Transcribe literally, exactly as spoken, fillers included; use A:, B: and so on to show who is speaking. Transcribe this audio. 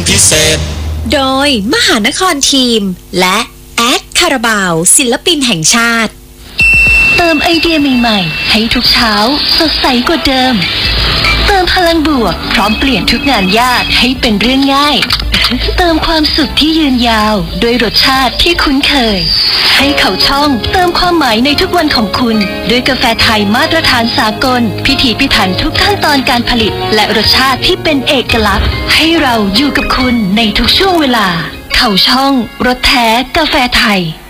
A: พิเศษ
B: โดยมหานครทีมและแอดคาราบาวศิลปินแห่งชาติ
C: เติมไอเดียใหม่ๆให้ทุกเช้าสดใสกว่าเดิมเติมพลังบวกพร้อมเปลี่ยนทุกงานยากให้เป็นเรื่องง่ายเติมความสุขที่ยืนยาวด้วยรสชาติที่คุ้นเคยให้เขาช่องเติมความหมายในทุกวันของคุณด้วยกาแฟไทยมาตรฐานสากลพิถีพิถันทุกขั้นตอนการผลิตและรสชาติที่เป็นเอกลักษณ์ให้เราอยู่กับคุณในทุกช่วงเวลาเขาช่องรสแท้กาแฟไทย